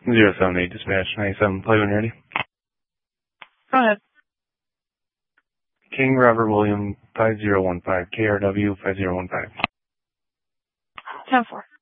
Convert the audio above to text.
078 dispatch 97. Play when you're ready. Go ahead. King Robert William 5015. KRW 5015. 10-4.